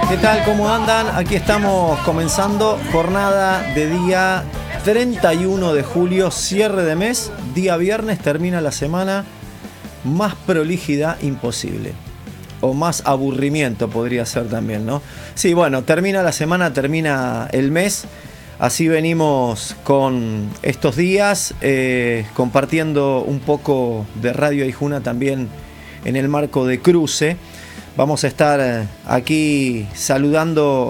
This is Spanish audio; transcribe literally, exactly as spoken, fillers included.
¿Qué tal? ¿Cómo andan? Aquí estamos comenzando jornada de día treinta y uno de julio, cierre de mes, día viernes, termina la semana, más prolijidad imposible. O más aburrimiento podría ser también, ¿no? Sí, bueno, termina la semana, termina el mes. Así venimos con estos días, eh, compartiendo un poco de Radio Aijuna también en el marco de Cruce. Vamos a estar aquí saludando